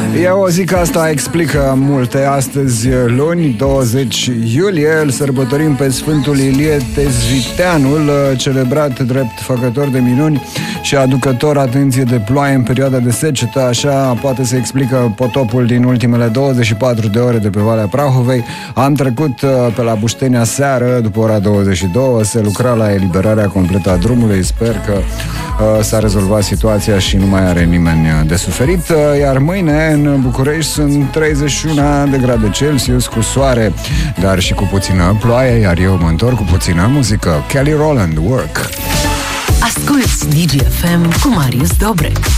Eu o zic că asta explică multe. Astăzi, luni, 20 iulie, îl sărbătorim pe Sfântul Ilie Tezviteanul, celebrat drept făcător de minuni și aducător, atenție, de ploaie în perioada de secetă. Așa poate se explică potopul din ultimele 24 de ore de pe Valea Prahovei. Am trecut pe la Buștenia seară, după ora 22, se lucra la eliberarea completă a drumului. Sper că s-a rezolvat situația și nu mai are nimeni de suferit. Iar mâine în București sunt 31 de grade Celsius cu soare, dar și cu puțină ploaie, iar eu mă întorc cu puțină muzică. Kelly Rowland, Work. Asculți DGFM cu Marius Dobrec.